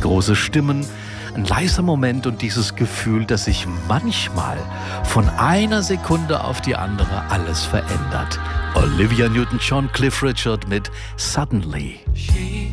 große Stimmen, ein leiser Moment und dieses Gefühl, dass sich manchmal von einer Sekunde auf die andere alles verändert. Olivia Newton-John, Cliff Richard mit Suddenly.